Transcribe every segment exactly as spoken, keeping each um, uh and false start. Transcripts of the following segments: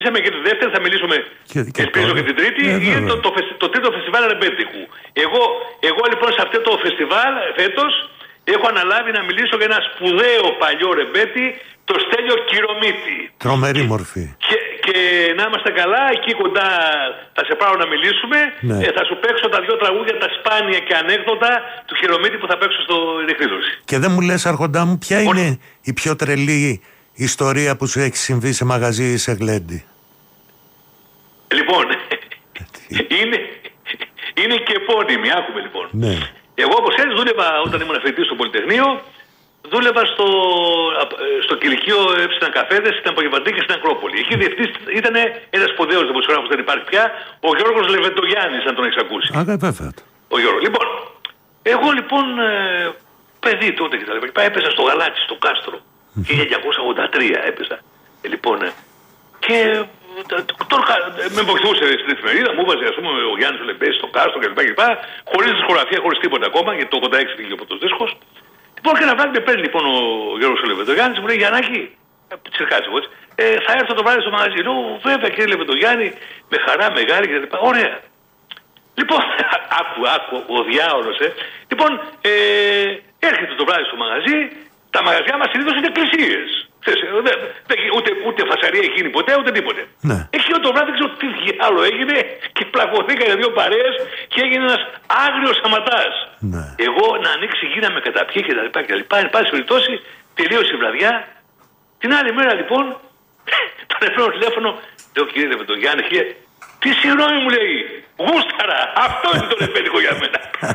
Μιλήσαμε και τη δεύτερη, θα μιλήσουμε και, και, ελπίζω και την τρίτη, ε, είναι το, το, το, το τρίτο φεστιβάλ ρεμπέτικου. Εγώ, εγώ λοιπόν σε αυτό το φεστιβάλ φέτος έχω αναλάβει να μιλήσω για ένα σπουδαίο παλιό ρεμπέτη, το Στέλιο Κυρομίτη. Τρομερή μορφή. Και, και να είμαστε καλά, εκεί κοντά θα σε πάρω να μιλήσουμε. Ναι. Ε, θα σου παίξω τα δυο τραγούδια, τα σπάνια και ανέκδοτα του Κυρομίτη που θα παίξω στο εκδήλωση. Και δεν μου λες, Άρχοντά μου, ποια είναι η πιο τρελή ιστορία που σου έχει συμβεί σε μαγαζί ή σε γλέντι? Λοιπόν, είναι, είναι και επώνυμη, άκουμε λοιπόν. Ναι. Εγώ, όπως ξέρεις, δούλευα όταν ήμουν φοιτητής στο Πολυτεχνείο, δούλευα στο, στο κηλικείο έψινα καφέδες, στην Απογευματική και στην Ακρόπολη. Εκεί διευθυντής ήταν ένας σπουδαίος δημοσιογράφος, δεν υπάρχει πια, ο Γιώργος Λεβεντογιάννης, αν τον έχεις ακούσει. Α, βέβαια. Ο Γιώργος. Λοιπόν, εγώ λοιπόν, ε, παιδί τότε και τα λοιπά, έπαιζα στο Γαλάτσι, στο Κάστρο. χίλια εννιακόσια ογδόντα τρία έπαιζα. Ε, λοιπόν, ε, και τώρα με βοηθούσε στην εφημερίδα, μου βάζει ας πούμε ο Γιάννης ο Λεμπέζης στο Κάστρο κλπ. Χωρίς δισκογραφία, χωρίς τίποτα ακόμα, γιατί το ογδόντα έξι πήγε από το δίσκος. Λοιπόν, και ένα βράδυ με παίρνει λοιπόν ο Γιώργος ο Λεβεντογιάννης, μου λέει Γιαννάκη, τσιρκάτσε εγώ έτσι, ε, θα έρθω το βράδυ στο μαγαζί. Λέω βέβαια κύριε Λεβεντογιάννη, με χαρά μεγάλη κλπ. Ωραία. Λοιπόν, άκου, άκου, ο διάολος, ε. Λοιπόν, ε, έρχεται το βράδυ στο μαγαζί, τα μαγαζιά μας συνήθως είναι εκκλησίες. Ούτε, ούτε, ούτε φασαρία έχει γίνει ποτέ, ούτε τίποτε. Ναι. Εκεί το βράδυ δεν ξέρω τι άλλο έγινε και πλακωθήκανε δύο παρέες και έγινε ένας άγριος αματάς. Ναι. Εγώ να ανοίξει γύνα με καταπιεί και τα λοιπά και τα λοιπά. Εν πάση περιπτώσει, τελείωσε η βραδιά. Την άλλη μέρα λοιπόν, τον έπαιρνε τηλέφωνο, λέω κύριε Λεβεντογιάννη, τι συγγνώμη μου λέει, γούσταρα, αυτό είναι το ρεμπέτικο για μένα.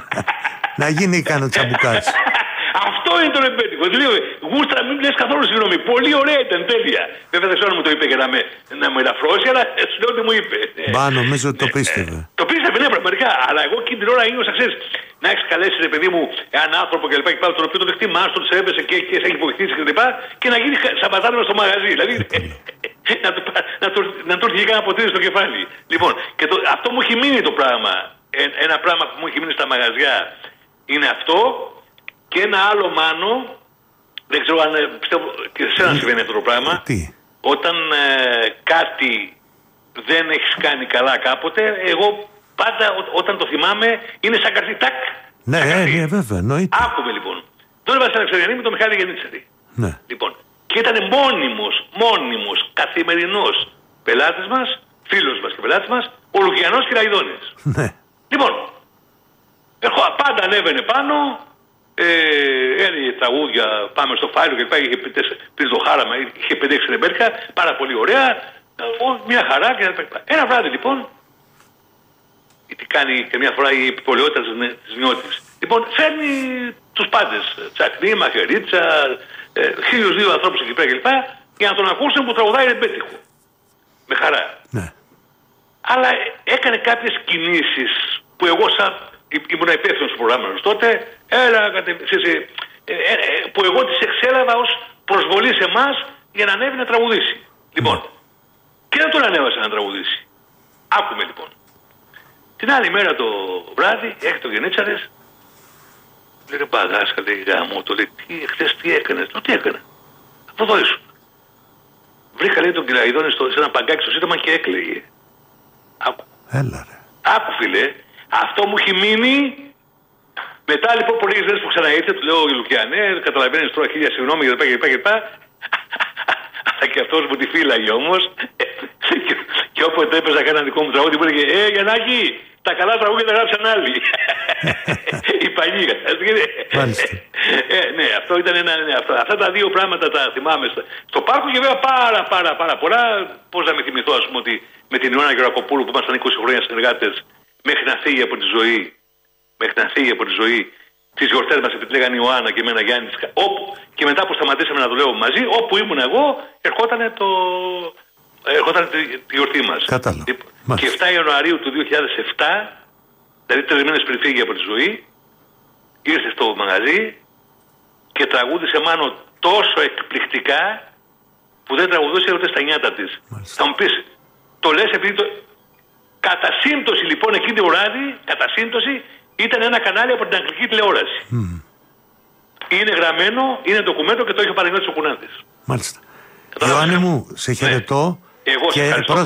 Να γίνει κάνω τσαμπουκάς. Αυτό είναι το ρεμπέτικο. Δηλαδή, γούσταρα, μην λες καθόλου συγγνώμη. Πολύ ωραία ήταν, τέλεια. Βέβαια δεν ξέρω αν μου το είπε για να με, να με ελαφρώσει, αλλά σου λέω ότι μου είπε. Μπα, νομίζω ότι το πίστευε. Το πίστευε, ναι, πραγματικά. Αλλά εγώ εκείνη την ώρα ένιωσα, ξέρεις, να έχει καλέσει ρε παιδί μου έναν άνθρωπο και λοιπά και πάλι, τον οποίο τον εκτιμάς, τον σέβεσαι και, και σε έχει βοηθήσει και λοιπά και να γίνει σαμπατάριο στο μαγαζί. Δηλαδή, να του να το, να το έρθει κανένα ποτήρι στο κεφάλι. Λοιπόν, και το, αυτό μου έχει μείνει το πράγμα. Ε, ένα πράγμα που μου έχει μείνει στα μαγαζιά είναι αυτό. Και ένα άλλο μάνο, δεν ξέρω αν πιστεύω και σε εσένα συμβαίνει αυτό το πράγμα. Τι? Όταν ε, κάτι δεν έχεις κάνει καλά κάποτε, εγώ πάντα ό, όταν το θυμάμαι είναι σαν καρτί, τάκ. Ναι, ε, ναι, βέβαια, εννοείται. Άκουμε λοιπόν. Δούλευα στην Αλεξανδριανή με τον Μιχάλη Γεννίτσαρη. Ναι. Λοιπόν, και ήταν μόνιμος, μόνιμος, καθημερινός πελάτης μας, φίλος μας και πελάτης μας, ο Λουκιανός Κυραϊδόνης. Ναι. Λοιπόν, έχω, πάντα ανέβαινε πάνω. Ε, έλεγε τραγούδια, πάμε στο Φάιλο και λοιπά, είχε πει το χάραμα, είχε πέντε έξι ρεμπέτικα, πάρα πολύ ωραία, μια χαρά και λοιπά. Ένα βράδυ λοιπόν, τι κάνει και μια φορά η επιπολαιότητα της νιώτης. Λοιπόν, φέρνει τους πάντες, τσακνί, μαχαιρίτσα, ε, χίλιους δύο ανθρώπους εκεί πέρα και λοιπά, για να τον ακούσουν που τραγουδάει ρεμπέτικο. Με χαρά. Ναι. Αλλά έκανε κάποιες κινήσεις που εγώ σαν ήμουν υπεύθυνος του προγράμματος τότε, έλα, που εγώ τις εξέλαβα ως προσβολή σε εμάς για να ανέβει να τραγουδήσει. Λοιπόν, και δεν τον ανέβασε να τραγουδήσει. Άκουμε λοιπόν. Την άλλη μέρα το βράδυ έρχεται ο Γενίτσαρης, λέει ρε παγάσκα, λέει γάμο, το λέει, τι, χθες τι έκανες, το τι έκανε. Αυτό εδώ ήσουν. Βρήκα λέει τον Κυραϊδόνη σε ένα παγκάκι στο Σύνταγμα και έκλαιγε. Άκου. Έλα ρε. Άκου φίλε. Αυτό μου έχει μείνει. Μετά λοιπόν πολλές μέρες που ξαναήρθε, του λέω Λουκιανέ, καταλαβαίνεις τώρα χίλια συγγνώμη κλπ. κλπ. Αλλά και αυτός μου τη φύλαγε όμως. Και όποτε έπαιζα κανένα δικό μου τραγούδι, μου έλεγε Ε, Γιαννάκη, τα καλά τραγούδια τα γράψαν άλλοι. Η παλιά. ε, ναι, αυτό ήταν ένα. Ναι, αυτά, αυτά τα δύο πράγματα τα θυμάμαι στο πάρκο και βέβαια πάρα πάρα πάρα πολλά. Πώς να μην θυμηθώ, ας πούμε, ότι με την Ιωάννα Γεωργακοπούλου που ήμασταν είκοσι χρόνια συνεργάτες, μέχρι να φύγει από τη ζωή, μέχρι να φύγει από τη ζωή, τις γιορτές μας επειδή λέγανε Ιωάννα και εμένα Γιάννης, όπου, και μετά που σταματήσαμε να δουλεύουμε μαζί, όπου ήμουν εγώ, ερχόταν το. Ερχόταν τη, τη γιορτή μας. Κατάλαβα. Και εφτά Ιανουαρίου του δύο χιλιάδες επτά, δηλαδή τρεις μήνες πριν φύγει από τη ζωή, ήρθε στο μαγαζί και τραγούδισε μάνο τόσο εκπληκτικά που δεν τραγουδούσε ούτε στα νιάτα της. Θα μου πεις, το λες επειδή το. Κατά σύμπτωση λοιπόν εκείνη την βράδυ, κατά σύμπτωση, ήταν ένα κανάλι από την αγγλική τηλεόραση. Mm. Είναι γραμμένο, είναι ντοκουμέντο και το έχει ο Παναγιώτης ο Κουνάνθης. Μάλιστα. Ιωάννη μου, σε χαιρετώ. Εγώ σε Και ευχαριστώ.